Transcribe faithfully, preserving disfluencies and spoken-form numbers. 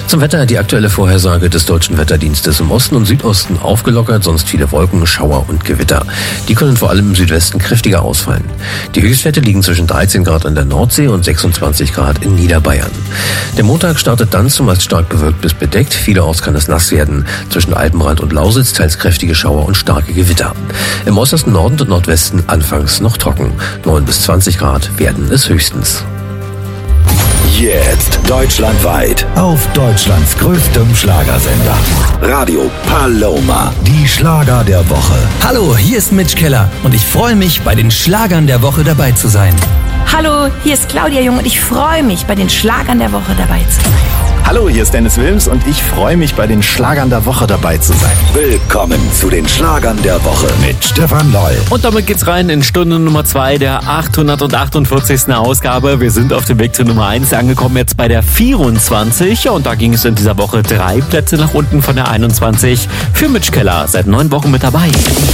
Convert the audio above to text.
Zum Wetter, die aktuelle Vorhersage des Deutschen Wetterdienstes: im Osten und Südosten aufgelockert, sonst viele Wolken, Schauer und Gewitter. Die können vor allem im Südwesten kräftiger ausfallen. Die Höchstwerte liegen zwischen dreizehn Grad an der Nordsee und sechsundzwanzig Grad in Niederbayern. Der Montag startet dann zumeist stark bewölkt bis bedeckt. Vielerorts kann es nass werden. Zwischen Alpenrand und Lausitz teils kräftige Schauer und starke Gewitter. Im äußersten Norden und Nordwesten anfangs noch trocken. neun bis zwanzig Grad werden es höchstens. Jetzt deutschlandweit auf Deutschlands größtem Schlagersender. Radio Paloma. Die Schlager der Woche. Hallo, hier ist Mitch Keller und ich freue mich, bei den Schlagern der Woche dabei zu sein. Hallo, hier ist Claudia Jung und ich freue mich, bei den Schlagern der Woche dabei zu sein. Hallo, hier ist Dennis Wilms und ich freue mich, bei den Schlagern der Woche dabei zu sein. Willkommen zu den Schlagern der Woche mit Stefan Loll. Und damit geht's rein in Stunde Nummer zwei der achthundertachtundvierzigsten Ausgabe. Wir sind auf dem Weg zur Nummer eins angekommen, jetzt bei der vierundzwanzig. Und da ging es in dieser Woche drei Plätze nach unten von der einundzwanzig für Mitch Keller. Seit neun Wochen mit dabei.